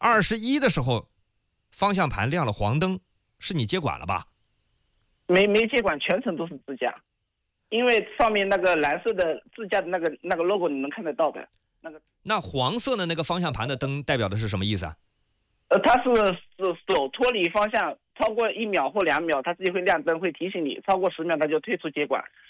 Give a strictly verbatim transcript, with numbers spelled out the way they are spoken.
二十一的时候，方向盘亮了黄灯，是你接管了吧？ 没没接管，全程都是自驾，因为上面那个蓝色的自驾的那个那个 logo 你能看得到的。那个那黄色的那个方向盘的灯代表的是什么意思啊？ 呃，它是手手脱离方向超过一秒或两秒，它自己会亮灯，会提醒你；超过十秒，它就退出接管。